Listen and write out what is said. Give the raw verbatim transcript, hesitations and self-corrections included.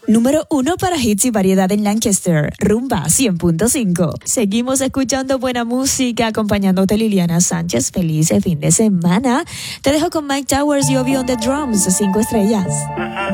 Número uno para hits y variedad en Lancaster, Rumba cien punto cinco. Seguimos escuchando buena música, acompañándote Liliana Sánchez. Feliz fin de semana. Te dejo con Mike Towers y Obi on the Drums, cinco estrellas.